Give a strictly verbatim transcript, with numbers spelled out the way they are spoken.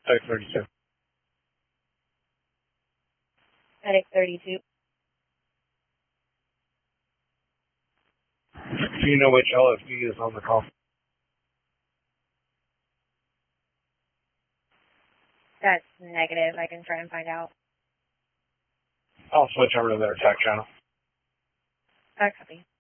Tech thirty-two. Medic thirty-two. Do you know which L F D is on the call? That's negative. I can try and find out. I'll switch over to their tech channel. I copy.